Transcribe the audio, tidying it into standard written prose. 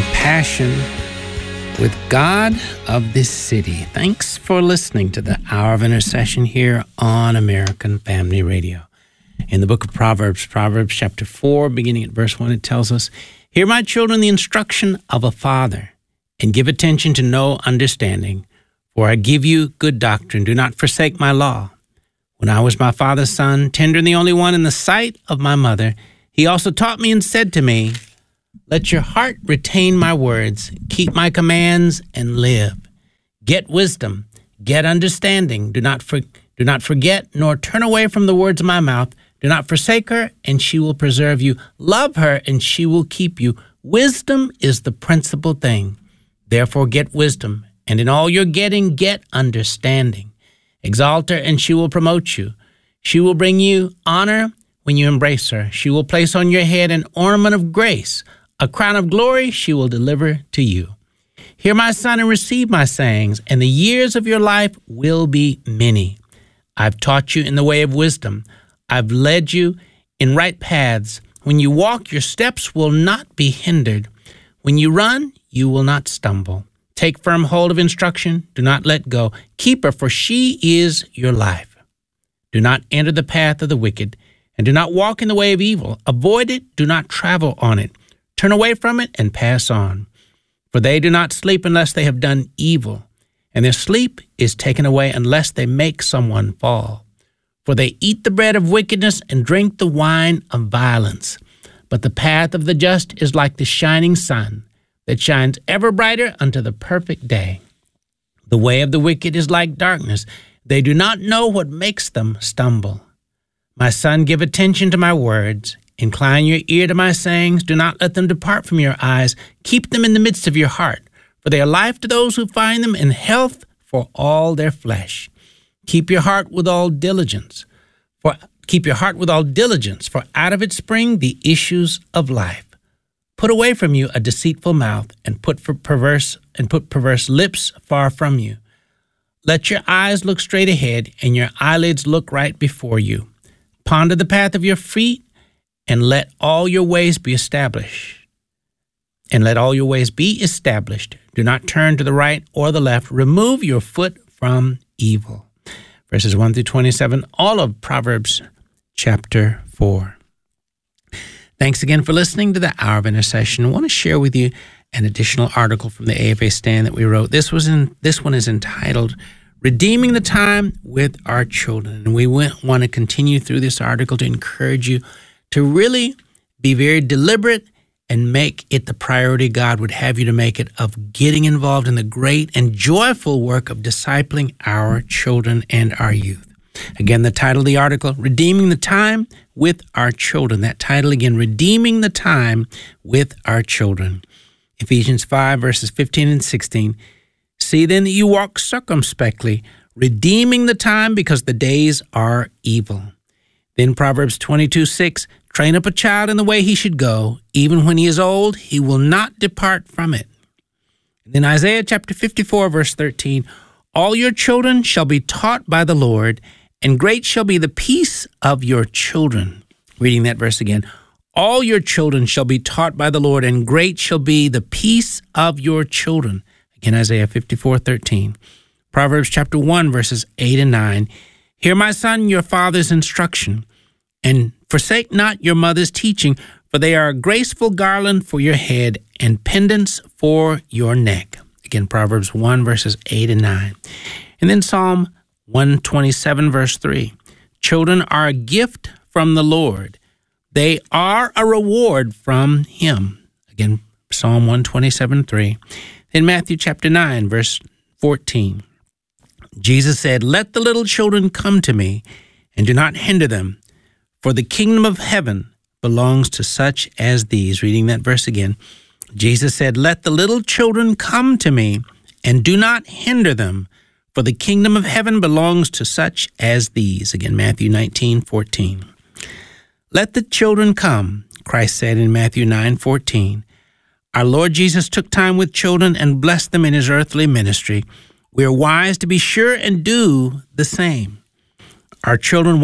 Compassion with God of this city. Thanks for listening to the Hour of Intercession here on American Family Radio. In the book of Proverbs chapter 4, beginning at verse 1, it tells us, "Hear, my children, the instruction of a father, and give attention to know understanding. For I give you good doctrine. Do not forsake my law. When I was my father's son, tender and the only one in the sight of my mother, he also taught me and said to me, let your heart retain my words, keep my commands, and live. Get wisdom, get understanding. Do not forget, nor turn away from the words of my mouth. Do not forsake her, and she will preserve you. Love her, and she will keep you. Wisdom is the principal thing. Therefore get wisdom, and in all your getting, get understanding. Exalt her, and she will promote you. She will bring you honor when you embrace her. She will place on your head an ornament of grace. A crown of glory she will deliver to you. Hear, my son, and receive my sayings, and the years of your life will be many. I've taught you in the way of wisdom. I've led you in right paths. When you walk, your steps will not be hindered. When you run, you will not stumble. Take firm hold of instruction. Do not let go. Keep her, for she is your life. Do not enter the path of the wicked, and do not walk in the way of evil. Avoid it. Do not travel on it. Turn away from it and pass on. For they do not sleep unless they have done evil, and their sleep is taken away unless they make someone fall. For they eat the bread of wickedness and drink the wine of violence. But the path of the just is like the shining sun that shines ever brighter unto the perfect day. The way of the wicked is like darkness. They do not know what makes them stumble. My son, give attention to my words. Incline your ear to my sayings. Do not let them depart from your eyes. Keep them in the midst of your heart, for they are life to those who find them, and health for all their flesh. Keep your heart with all diligence, for out of it spring the issues of life. Put away from you a deceitful mouth, and put perverse lips far from you. Let your eyes look straight ahead, and your eyelids look right before you. Ponder the path of your feet, and let all your ways be established. Do not turn to the right or the left. Remove your foot from evil. Verses 1 through 27, all of Proverbs chapter 4. Thanks again for listening to the Hour of Intercession. I want to share with you an additional article from the AFA Stand that we wrote. This one is entitled, Redeeming the Time with Our Children. And we want to continue through this article to encourage you to really be very deliberate and make it the priority God would have you to make it, of getting involved in the great and joyful work of discipling our children and our youth. Again, the title of the article, Redeeming the Time with Our Children. That title again, Redeeming the Time with Our Children. Ephesians 5, verses 15 and 16. See then that you walk circumspectly, redeeming the time, because the days are evil. Then Proverbs 22:6, train up a child in the way he should go. Even when he is old, he will not depart from it. And then Isaiah chapter 54, verse 13, all your children shall be taught by the Lord, and great shall be the peace of your children. Reading that verse again. All your children shall be taught by the Lord, and great shall be the peace of your children. Again, Isaiah 54:13. Proverbs chapter 1, verses 8 and 9. Hear, my son, your father's instruction, and forsake not your mother's teaching, for they are a graceful garland for your head and pendants for your neck. Again, Proverbs 1, verses 8 and 9. And then Psalm 127, verse 3. Children are a gift from the Lord. They are a reward from him. Again, Psalm 127, 3. Then Matthew chapter 9, verse 14. Jesus said, let the little children come to me, and do not hinder them, for the kingdom of heaven belongs to such as these. Reading that verse again. Jesus said, let the little children come to me, and do not hinder them, for the kingdom of heaven belongs to such as these. Again, Matthew 19:14. Let the children come, Christ said in Matthew 9:14. Our Lord Jesus took time with children and blessed them in his earthly ministry. We are wise to be sure and do the same. Our children